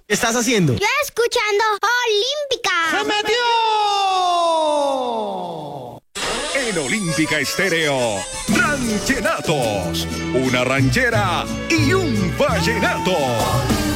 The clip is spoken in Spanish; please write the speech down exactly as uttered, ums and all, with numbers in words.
¿Qué estás haciendo? Yo escuchando Olímpica. ¡Se metió! En Olímpica Estéreo, Ranchenatos, una ranchera y un vallenato.